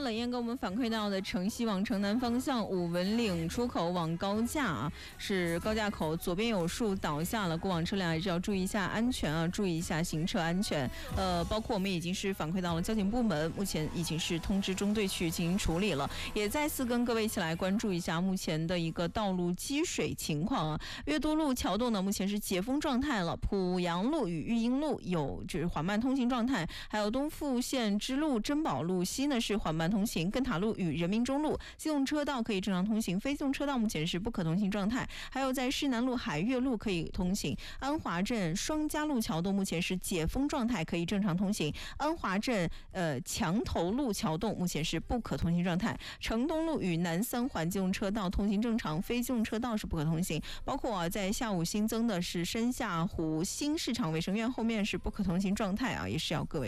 冷燕给我们反馈到的城西往城南方向武文岭出口往高架啊，是高架口左边有树倒下了，过往车辆还是要注意一下安全啊，注意一下行车安全。包括我们已经是反馈到了交警部门，目前已经是通知中队去进行处理了，也再次跟各位一起来关注一下目前的一个道路积水情况啊。阅都路桥洞呢，目前是解封状态了，濮阳路与育英路有就是缓慢通行状态，还有东富县支路珍宝路西呢是缓慢通行，更塔路与人民中路机动车道可以正常通行，非机动车道目前是不可通行状态，还有在市南路海悦路可以通行，安华镇双家路桥洞目前是解封状态，可以正常通行，安华镇墙头路桥洞目前是不可通行状态，城东路与南三环机动车道通行正常，非机动车道是不可通行，包括在下午新增的是深下湖新市场卫生院后面是不可通行状态啊，也是要各位